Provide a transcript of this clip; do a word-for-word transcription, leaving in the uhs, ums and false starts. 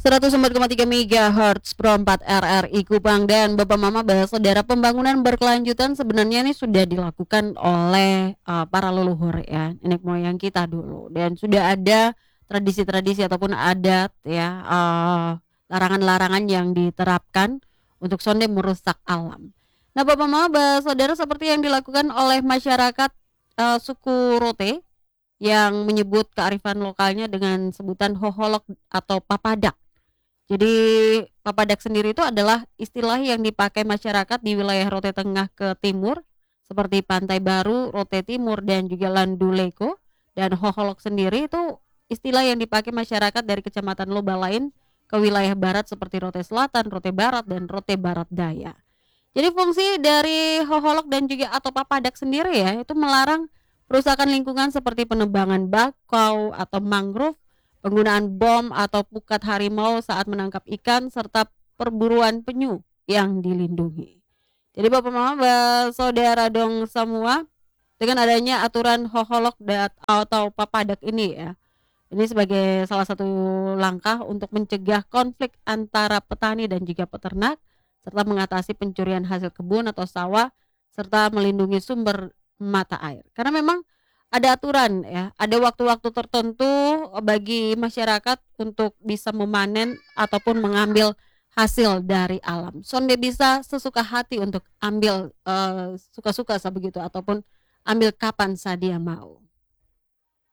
seratus empat koma tiga megahertz Pro empat R R I Kupang. Dan Bapak Mama Saudara, pembangunan berkelanjutan sebenarnya ini sudah dilakukan oleh uh, para leluhur ya, nenek moyang kita dulu, dan sudah ada tradisi-tradisi ataupun adat ya, uh, larangan-larangan yang diterapkan untuk sonde merusak alam. Nah Bapak Mama Saudara, seperti yang dilakukan oleh masyarakat uh, suku Rote yang menyebut kearifan lokalnya dengan sebutan hoholok atau papadak. Jadi papadak sendiri itu adalah istilah yang dipakai masyarakat di wilayah Rote Tengah ke timur seperti Pantai Baru, Rote Timur, dan juga Landuleko. Dan hoholok sendiri itu istilah yang dipakai masyarakat dari kecamatan Loba lain ke wilayah barat seperti Rote Selatan, Rote Barat, dan Rote Barat Daya. Jadi fungsi dari hoholok dan juga atau papadak sendiri ya, itu melarang perusakan lingkungan seperti penebangan bakau atau mangrove, penggunaan bom atau pukat harimau saat menangkap ikan, serta perburuan penyu yang dilindungi. Jadi Bapak Mama Saudara dong semua, dengan adanya aturan hoholok atau papadak ini ya, ini sebagai salah satu langkah untuk mencegah konflik antara petani dan juga peternak, serta mengatasi pencurian hasil kebun atau sawah, serta melindungi sumber mata air. Karena memang ada aturan ya, ada waktu-waktu tertentu bagi masyarakat untuk bisa memanen ataupun mengambil hasil dari alam. Sonde bisa sesuka hati untuk ambil uh, suka-suka begitu ataupun ambil kapan saja dia mau.